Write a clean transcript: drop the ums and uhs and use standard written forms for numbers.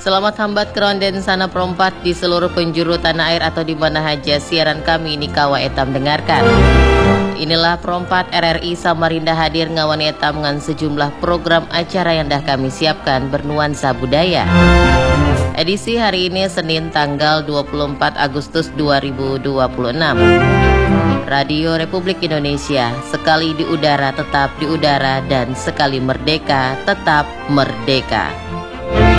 Selamat hambat keronden sana perompat di seluruh penjuru tanah air atau di mana saja siaran kami ini kawa etam dengarkan. Inilah perompat RRI Samarinda hadir ngawani etam dengan sejumlah program acara yang dah kami siapkan bernuansa budaya. Edisi hari ini Senin tanggal 24 Agustus 2026. Radio Republik Indonesia, sekali di udara tetap di udara dan sekali merdeka tetap merdeka.